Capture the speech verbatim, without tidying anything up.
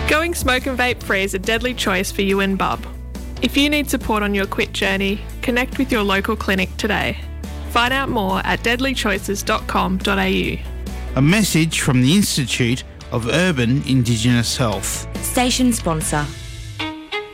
Going smoke and vape free is a deadly choice for you and Bub. If you need support on your quit journey, connect with your local clinic today. Find out more at deadly choices dot com dot a u. A message from the Institute of Urban Indigenous Health. Station sponsor.